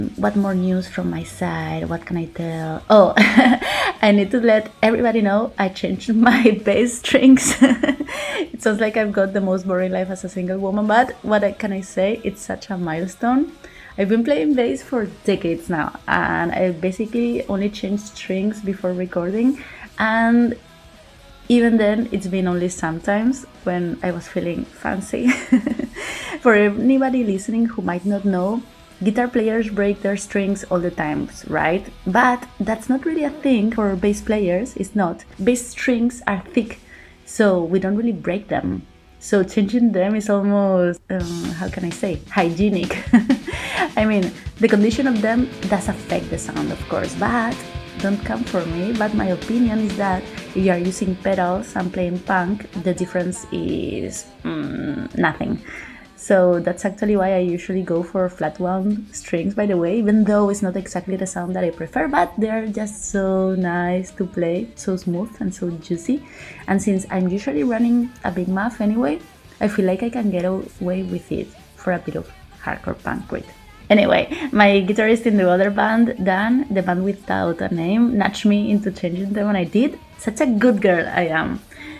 What more news from my side? What can I tell? Oh, I need to let everybody know I changed my bass strings. It sounds like I've got the most boring life as a single woman, but can I say? It's such a milestone. I've been playing bass for decades now, and I basically only changed strings before recording, and even then it's been only sometimes when I was feeling fancy. For anybody listening who might not know, guitar players break their strings all the time, right? But that's not really a thing for bass players, it's not. Bass strings are thick, so we don't really break them. So changing them is almost, how can I say, hygienic. I mean, the condition of them does affect the sound, of course, but don't come for me. But my opinion is that if you are using pedals and playing punk, the difference is nothing. So that's actually why I usually go for flat wound strings, by the way, even though it's not exactly the sound that I prefer, but they're just so nice to play, so smooth and so juicy. And since I'm usually running a big muff anyway, I feel like I can get away with it for a bit of hardcore punk grit. Anyway, my guitarist in the other band, Dan, the band without a name, nudged me into changing them and I did. Such a good girl I am.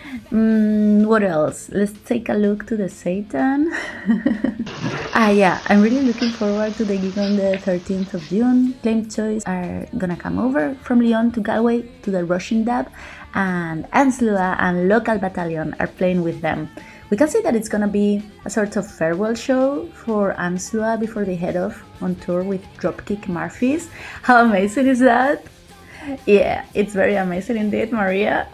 What else? Let's take a look to the Satan. Yeah, I'm really looking forward to the gig on the 13th of June. Claimed Choice are gonna come over from Lyon to Galway to the Rushing Dab, and Anslua and Local Battalion are playing with them. We can say that it's gonna be a sort of farewell show for Anslua before they head off on tour with Dropkick Murphys. How amazing is that? Yeah, it's very amazing indeed, Maria.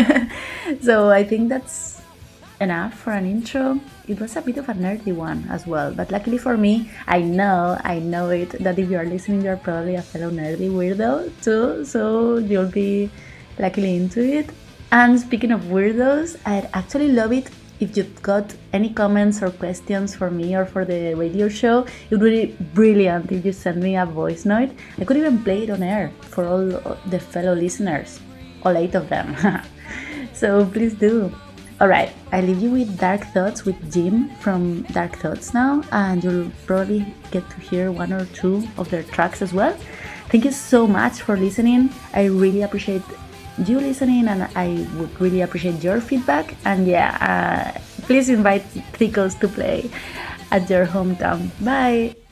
So I think that's enough for an intro. It was a bit of a nerdy one as well, but luckily for me, I know it, that if you are listening, you're probably a fellow nerdy weirdo too, so you'll be luckily into it. And speaking of weirdos, I'd actually love it if you've got any comments or questions for me or for the radio show. It would be brilliant if you send me a voice note. I could even play it on air for all the fellow listeners, all 8 of them. So please do. Alright, I leave you with Dark Thoughts with Jim from Dark Thoughts now, and you'll probably get to hear 1 or 2 of their tracks as well. Thank you so much for listening. I really appreciate you listening, and I would really appreciate your feedback. And please invite Thickles to play at your hometown. Bye!